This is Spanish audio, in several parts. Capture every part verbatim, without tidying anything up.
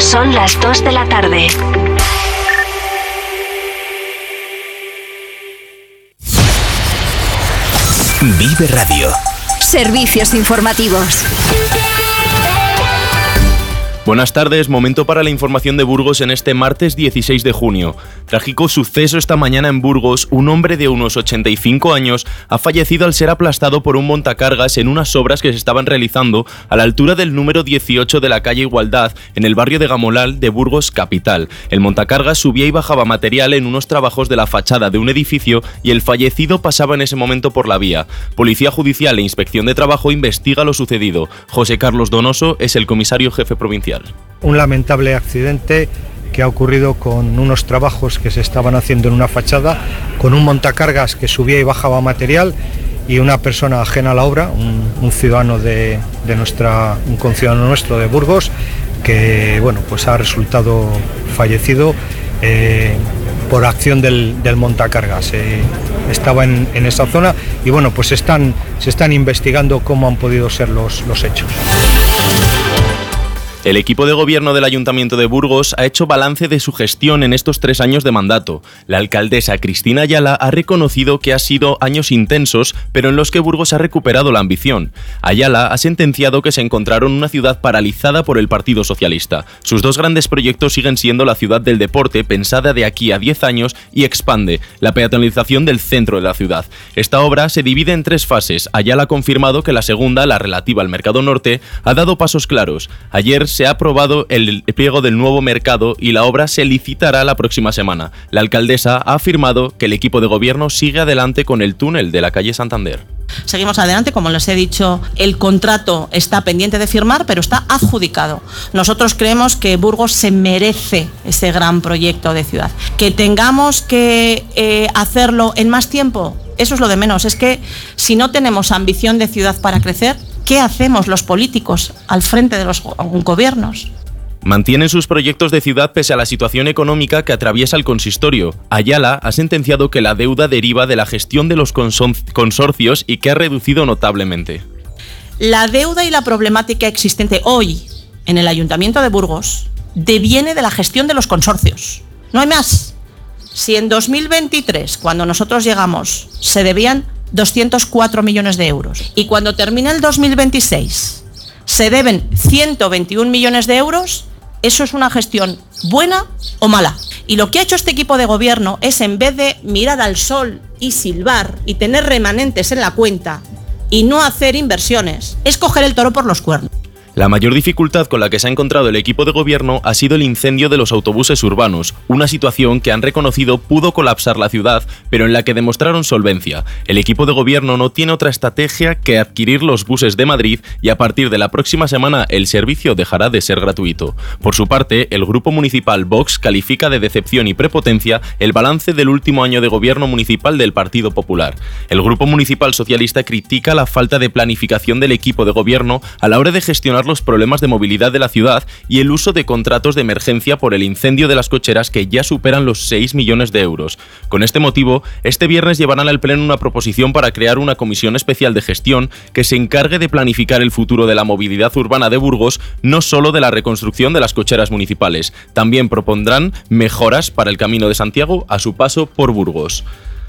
Son las dos de la tarde. Vive Radio. Servicios informativos. Buenas tardes, momento para la información de Burgos en este martes dieciséis de junio. Trágico suceso esta mañana en Burgos. Un hombre de unos ochenta y cinco años ha fallecido al ser aplastado por un montacargas en unas obras que se estaban realizando a la altura del número dieciocho de la calle Igualdad, en el barrio de Gamolal de Burgos capital. El montacargas subía y bajaba material en unos trabajos de la fachada de un edificio y el fallecido pasaba en ese momento por la vía. Policía Judicial e Inspección de Trabajo investiga lo sucedido. José Carlos Donoso es el comisario jefe provincial. Un lamentable accidente que ha ocurrido con unos trabajos que se estaban haciendo en una fachada, con un montacargas que subía y bajaba material y una persona ajena a la obra, un, un ciudadano de, de nuestra, un conciudadano nuestro de Burgos, que bueno, pues ha resultado fallecido eh, por acción del, del montacargas. Eh, estaba en, en esa zona y bueno, pues están, se están investigando cómo han podido ser los, los hechos. El equipo de gobierno del Ayuntamiento de Burgos ha hecho balance de su gestión en estos tres años de mandato. La alcaldesa Cristina Ayala ha reconocido que ha sido años intensos, pero en los que Burgos ha recuperado la ambición. Ayala ha sentenciado que se encontraron una ciudad paralizada por el Partido Socialista. Sus dos grandes proyectos siguen siendo la ciudad del deporte, pensada de aquí a diez años, y Expande, la peatonalización del centro de la ciudad. Esta obra se divide en tres fases. Ayala ha confirmado que la segunda, la relativa al Mercado Norte, ha dado pasos claros. Ayer se ha aprobado el pliego del nuevo mercado y la obra se licitará la próxima semana. La alcaldesa ha afirmado que el equipo de gobierno sigue adelante con el túnel de la calle Santander. Seguimos adelante, como les he dicho, el contrato está pendiente de firmar, pero está adjudicado. Nosotros creemos que Burgos se merece ese gran proyecto de ciudad. Que tengamos que eh, hacerlo en más tiempo, eso es lo de menos. Es que si no tenemos ambición de ciudad para crecer, ¿qué hacemos los políticos al frente de los gobiernos? Mantienen sus proyectos de ciudad pese a la situación económica que atraviesa el consistorio. Ayala ha sentenciado que la deuda deriva de la gestión de los consorcios y que ha reducido notablemente. La deuda y la problemática existente hoy en el Ayuntamiento de Burgos deviene de la gestión de los consorcios. No hay más. Si en dos mil veintitrés, cuando nosotros llegamos, se debían doscientos cuatro millones de euros y cuando termina el dos mil veintiséis se deben ciento veintiún millones de euros, ¿eso es una gestión buena o mala? Y lo que ha hecho este equipo de gobierno es, en vez de mirar al sol y silbar y tener remanentes en la cuenta y no hacer inversiones, es coger el toro por los cuernos. La mayor dificultad con la que se ha encontrado el equipo de gobierno ha sido el incendio de los autobuses urbanos, una situación que han reconocido pudo colapsar la ciudad, pero en la que demostraron solvencia. El equipo de gobierno no tiene otra estrategia que adquirir los buses de Madrid y a partir de la próxima semana el servicio dejará de ser gratuito. Por su parte, el grupo municipal Vox califica de decepción y prepotencia el balance del último año de gobierno municipal del Partido Popular. El grupo municipal socialista critica la falta de planificación del equipo de gobierno a la hora de gestionar los problemas de movilidad de la ciudad y el uso de contratos de emergencia por el incendio de las cocheras que ya superan los seis millones de euros. Con este motivo, este viernes llevarán al Pleno una proposición para crear una comisión especial de gestión que se encargue de planificar el futuro de la movilidad urbana de Burgos, no solo de la reconstrucción de las cocheras municipales. También propondrán mejoras para el Camino de Santiago a su paso por Burgos.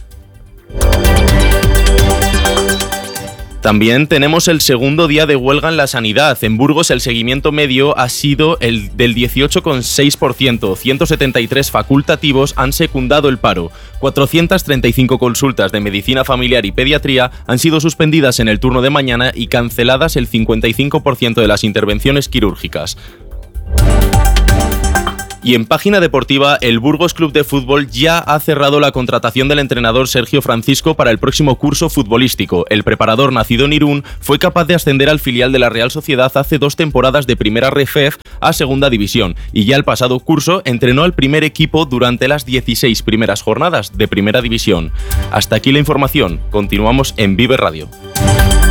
También tenemos el segundo día de huelga en la sanidad. En Burgos el seguimiento medio ha sido el del dieciocho coma seis por ciento. ciento setenta y tres facultativos han secundado el paro. cuatrocientas treinta y cinco consultas de medicina familiar y pediatría han sido suspendidas en el turno de mañana y canceladas el cincuenta y cinco por ciento de las intervenciones quirúrgicas. Y en página deportiva, el Burgos Club de Fútbol ya ha cerrado la contratación del entrenador Sergio Francisco para el próximo curso futbolístico. El preparador nacido en Irún fue capaz de ascender al filial de la Real Sociedad hace dos temporadas de Primera Ref a Segunda División y ya el pasado curso entrenó al primer equipo durante las dieciséis primeras jornadas de Primera División. Hasta aquí la información. Continuamos en Vive Radio.